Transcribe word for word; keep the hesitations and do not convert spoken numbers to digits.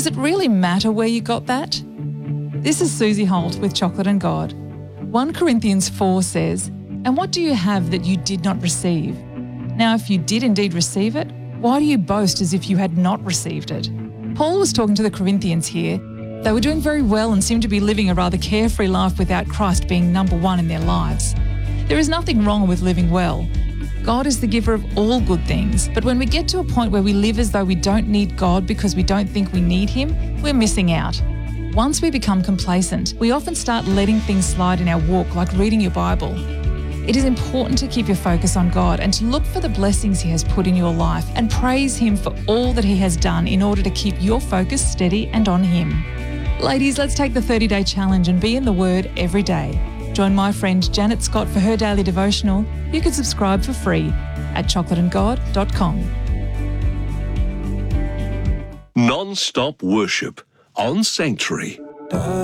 does it really matter where you got that? This is Susie Holt with Chocolate and God. First Corinthians four says, "And what do you have that you did not receive? Now, if you did indeed receive it, why do you boast as if you had not received it?" Paul was talking to the Corinthians here. They were doing very well and seemed to be living a rather carefree life without Christ being number one in their lives. There is nothing wrong with living well. God is the giver of all good things, but when we get to a point where we live as though we don't need God because we don't think we need Him, we're missing out. Once we become complacent, we often start letting things slide in our walk, like reading your Bible. It is important to keep your focus on God and to look for the blessings He has put in your life and praise Him for all that He has done in order to keep your focus steady and on Him. Ladies, let's take the thirty-day challenge and be in the Word every day. Join my friend Janet Scott for her daily devotional. You can subscribe for free at chocolate and god dot com. Non-stop worship on Sanctuary.